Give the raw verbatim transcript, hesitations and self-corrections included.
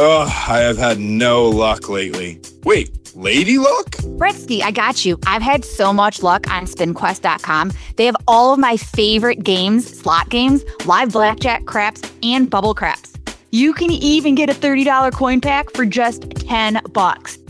Ugh, I have had no luck lately. Wait, lady luck? Bretsky, I got you. I've had so much luck on spin quest dot com. They have all of my favorite games, slot games, live blackjack, craps, and bubble craps. You can even get a thirty dollars coin pack for just ten bucks.